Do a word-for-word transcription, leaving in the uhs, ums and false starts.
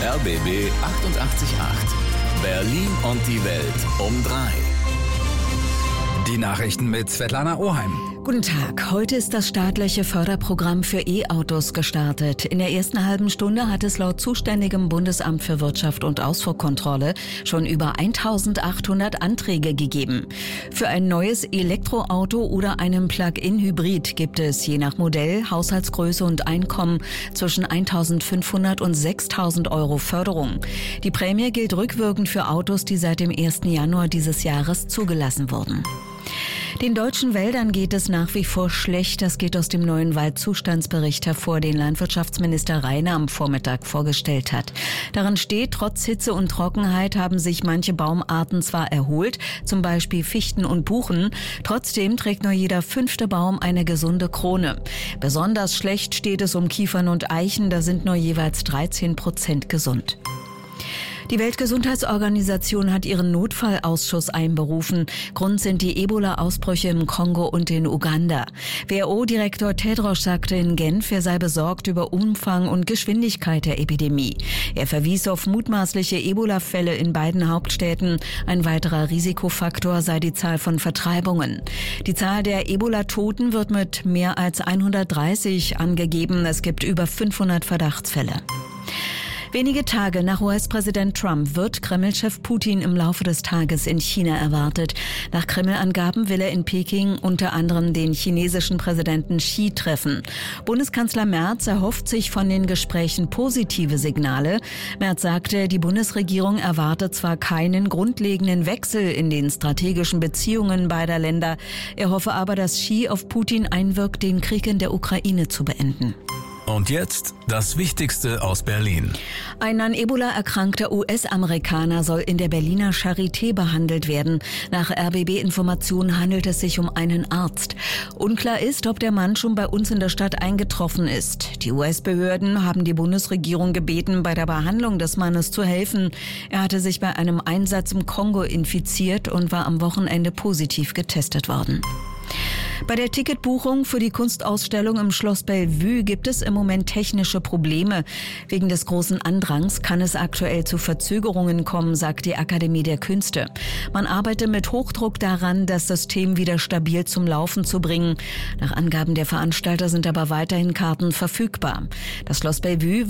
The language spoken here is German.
R B B achtundachtzig Komma acht. Berlin und die Welt um drei. Die Nachrichten mit Svetlana Oheim. Guten Tag. Heute ist das staatliche Förderprogramm für E-Autos gestartet. In der ersten halben Stunde hat es laut zuständigem Bundesamt für Wirtschaft und Ausfuhrkontrolle schon über eintausendachthundert Anträge gegeben. Für ein neues Elektroauto oder einen Plug-in-Hybrid gibt es je nach Modell, Haushaltsgröße und Einkommen zwischen eintausendfünfhundert und sechstausend Euro Förderung. Die Prämie gilt rückwirkend für Autos, die seit dem ersten Januar dieses Jahres zugelassen wurden. Den deutschen Wäldern geht es nach wie vor schlecht. Das geht aus dem neuen Waldzustandsbericht hervor, den Landwirtschaftsminister Reiner am Vormittag vorgestellt hat. Darin steht, trotz Hitze und Trockenheit haben sich manche Baumarten zwar erholt, zum Beispiel Fichten und Buchen. Trotzdem trägt nur jeder fünfte Baum eine gesunde Krone. Besonders schlecht steht es um Kiefern und Eichen, da sind nur jeweils dreizehn Prozent gesund. Die Weltgesundheitsorganisation hat ihren Notfallausschuss einberufen. Grund sind die Ebola-Ausbrüche im Kongo und in Uganda. W H O-Direktor Tedros sagte in Genf, er sei besorgt über Umfang und Geschwindigkeit der Epidemie. Er verwies auf mutmaßliche Ebola-Fälle in beiden Hauptstädten. Ein weiterer Risikofaktor sei die Zahl von Vertreibungen. Die Zahl der Ebola-Toten wird mit mehr als hundertdreißig angegeben. Es gibt über fünfhundert Verdachtsfälle. Wenige Tage nach U S-Präsident Trump wird Kreml-Chef Putin im Laufe des Tages in China erwartet. Nach Kreml-Angaben will er in Peking unter anderem den chinesischen Präsidenten Xi treffen. Bundeskanzler Merz erhofft sich von den Gesprächen positive Signale. Merz sagte, die Bundesregierung erwartet zwar keinen grundlegenden Wechsel in den strategischen Beziehungen beider Länder. Er hoffe aber, dass Xi auf Putin einwirkt, den Krieg in der Ukraine zu beenden. Und jetzt das Wichtigste aus Berlin. Ein an Ebola erkrankter U S-Amerikaner soll in der Berliner Charité behandelt werden. Nach R B B-Informationen handelt es sich um einen Arzt. Unklar ist, ob der Mann schon bei uns in der Stadt eingetroffen ist. Die U S-Behörden haben die Bundesregierung gebeten, bei der Behandlung des Mannes zu helfen. Er hatte sich bei einem Einsatz im Kongo infiziert und war am Wochenende positiv getestet worden. Bei der Ticketbuchung für die Kunstausstellung im Schloss Bellevue gibt es im Moment technische Probleme. Wegen des großen Andrangs kann es aktuell zu Verzögerungen kommen, sagt die Akademie der Künste. Man arbeite mit Hochdruck daran, das System wieder stabil zum Laufen zu bringen. Nach Angaben der Veranstalter sind aber weiterhin Karten verfügbar. Das Schloss Bellevue